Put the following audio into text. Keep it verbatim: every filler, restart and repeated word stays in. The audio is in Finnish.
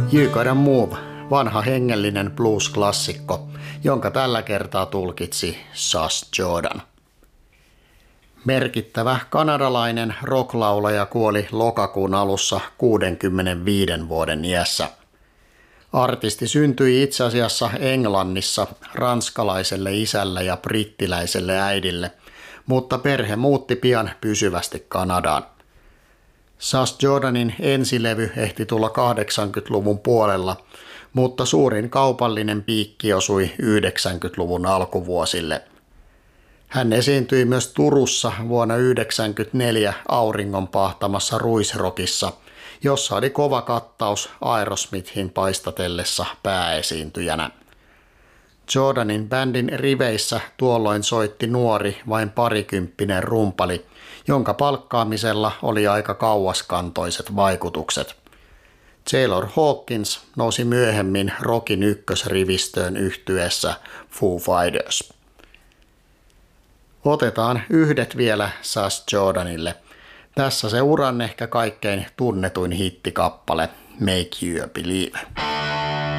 You Gotta Move, vanha hengellinen blues-klassikko, jonka tällä kertaa tulkitsi Sass Jordan. Merkittävä kanadalainen rocklaulaja kuoli lokakuun alussa kuudenkymmenenviiden vuoden iässä. Artisti syntyi itse asiassa Englannissa ranskalaiselle isälle ja brittiläiselle äidille, mutta perhe muutti pian pysyvästi Kanadaan. Sass Jordanin ensilevy ehti tulla kahdeksankymmentäluvun puolella, mutta suurin kaupallinen piikki osui yhdeksänkymmentäluvun alkuvuosille. Hän esiintyi myös Turussa vuonna yhdeksänkymmentäneljä auringonpahtamassa Ruisrockissa, jossa oli kova kattaus Aerosmithin paistatellessa pääesiintyjänä. Jordanin bändin riveissä tuolloin soitti nuori, vain parikymppinen rumpali, jonka palkkaamisella oli aika kauaskantoiset vaikutukset. Taylor Hawkins nousi myöhemmin rockin ykkösrivistöön yhtyeessä Foo Fighters. Otetaan yhdet vielä Sass Jordanille. Tässä se uran ehkä kaikkein tunnetuin hittikappale Make You a Believer.